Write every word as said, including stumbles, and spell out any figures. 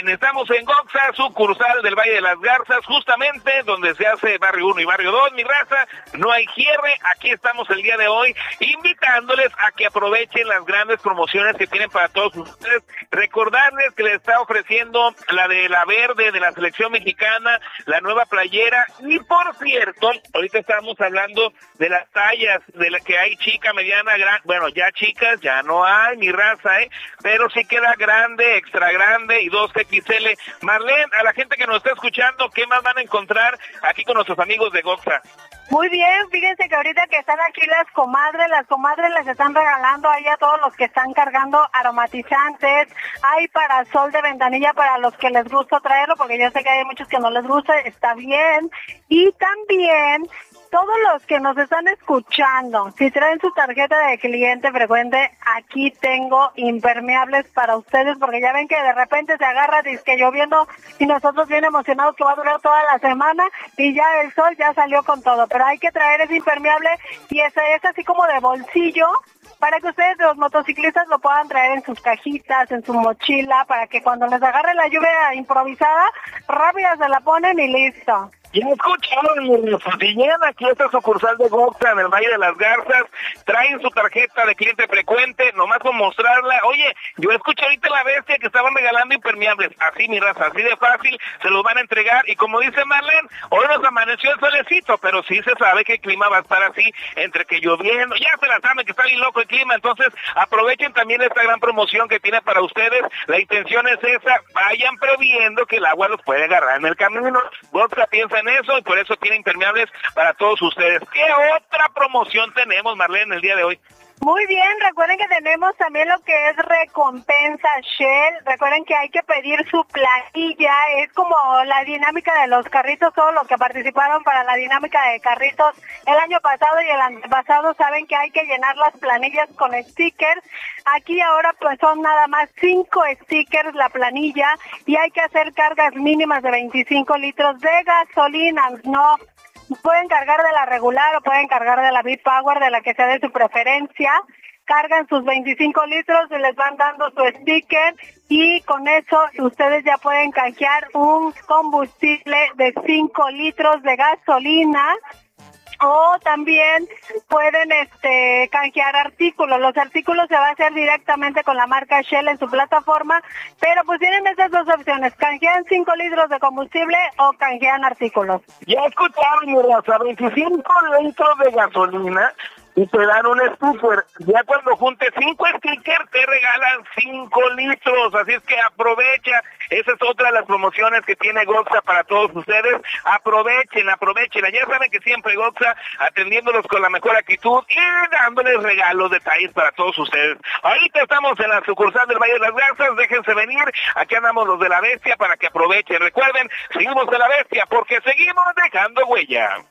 saben, estamos en Goxa, sucursal del Valle de las Garzas, justamente donde se hace Barrio uno y Barrio dos, mi raza, no hay cierre, aquí estamos el día de hoy, invitándoles a que aprovechen las grandes promociones que tienen para todos ustedes, recordarles que les está ofreciendo la de la verde de la selección mexicana, la nueva playera, y por cierto, ahorita estamos hablando de las tallas, de la que hay chica, mediana, gran, bueno, ya chicas, ya no hay, mi raza, eh, pero sí queda grande, extra grande y dos equis ele. Marlene, a la gente que nos está escuchando, ¿qué más van a encontrar aquí con nuestros amigos de Goxa? Muy bien, fíjense que ahorita que están aquí las comadres, las comadres les están regalando ahí a todos los que están cargando aromatizantes, hay parasol de ventanilla para los que les gusta traerlo, porque yo sé que hay muchos que no les gusta, está bien, y también todos los que nos están escuchando, si traen su tarjeta de cliente frecuente, aquí tengo impermeables para ustedes, porque ya ven que de repente se agarra disque lloviendo y nosotros bien emocionados que va a durar toda la semana y ya el sol ya salió con todo, pero hay que traer ese impermeable y ese es así como de bolsillo, para que ustedes los motociclistas lo puedan traer en sus cajitas, en su mochila, para que cuando les agarre la lluvia improvisada, rápida se la ponen y listo. Ya escucharon, si llegan aquí a esta sucursal de Goxa en el Valle de las Garzas, traen su tarjeta de cliente frecuente, nomás con mostrarla. Oye, yo escuché ahorita la bestia que estaban regalando impermeables, así mi raza, así de fácil, se los van a entregar, y como dice Marlene, hoy nos amaneció el solecito, pero sí se sabe que el clima va a estar así, entre que lloviendo, ya se la saben que está bien loco el clima, entonces aprovechen también esta gran promoción que tiene para ustedes, la intención es esa, vayan previendo que el agua los puede agarrar en el camino. Goxa piensa en eso y por eso tiene impermeables para todos ustedes. ¿Qué otra promoción tenemos, Marlene, el día de hoy? Muy bien, recuerden que tenemos también lo que es recompensa Shell, recuerden que hay que pedir su planilla, es como la dinámica de los carritos, todos los que participaron para la dinámica de carritos el año pasado y el antepasado saben que hay que llenar las planillas con stickers, aquí ahora pues son nada más cinco stickers la planilla y hay que hacer cargas mínimas de veinticinco litros de gasolina, no pueden cargar de la regular o pueden cargar de la B-Power, de la que sea de su preferencia. Cargan sus veinticinco litros y les van dando su sticker y con eso ustedes ya pueden canjear un combustible de cinco litros de gasolina. O también pueden este canjear artículos. Los artículos se va a hacer directamente con la marca Shell en su plataforma, pero pues tienen esas dos opciones, canjean cinco litros de combustible o canjean artículos. Ya escucharon, mi raza, veinticinco litros de gasolina y te dan un sticker. Ya cuando juntes cinco stickers te regalan cinco litros, así es que aprovecha. Esa es otra de las promociones que tiene Goxa para todos ustedes. Aprovechen, aprovechen. Ya saben que siempre Goxa atendiéndolos con la mejor actitud y dándoles regalos, detalles para todos ustedes. Ahorita estamos en la sucursal del Valle de las Garzas, déjense venir. Aquí andamos los de la bestia para que aprovechen. Recuerden, seguimos de la bestia porque seguimos dejando huella.